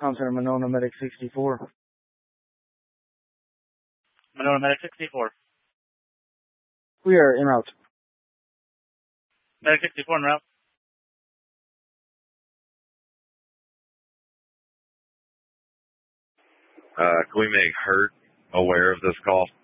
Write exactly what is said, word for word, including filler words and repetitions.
Com Center, Monona Medic sixty-four. Monona Medic sixty-four. We are en route. Medic sixty-four en route. Uh, can we make Hurt aware of this call?